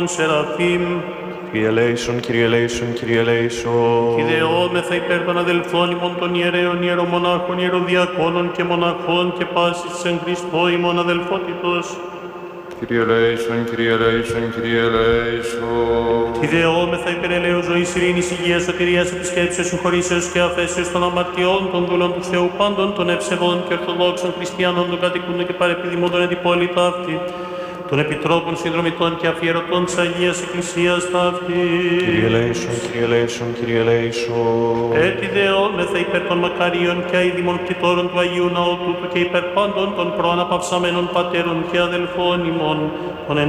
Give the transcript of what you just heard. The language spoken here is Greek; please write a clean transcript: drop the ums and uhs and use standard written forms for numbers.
Σεραφείμ, Kyrie eleison, Kyrie eleison, Kyrie eleison. ιδεόμεθα υπέρ των αδελφών ημών των ιερέων, ιερομονάχων, ιεροδιακόνων και μοναχών και πάσης της εν Χριστώ ημών αδελφότητος. Kyrie eleison, Kyrie eleison, Kyrie eleison. Ιδεόμεθα υπέρ ελέους ζωής, ειρήνης, υγείας, σωτηρίας, επισκέψεως, συγχωρήσεως και αφέσεως των αμαρτιών, των δούλων του Θεού πάντων, των ευσεβών και ορθοδόξων χριστιανών, των κατοικούντων και παρεπιδημούντων εν την πόλη ταύτη, των επιτρόπων, συνδρομητών και αφιερωτών της Αγίας Εκκλησίας ταύτη. Kyrie eleison, Kyrie eleison, Kyrie eleison. Έτσι δεόμεθα υπέρ των μακαρίων και αηδημών κτητόρων του Αγίου Ναού τούτου και υπέρ πάντων των προαναπαυσαμένων πατέρων και αδελφών ημών, των εν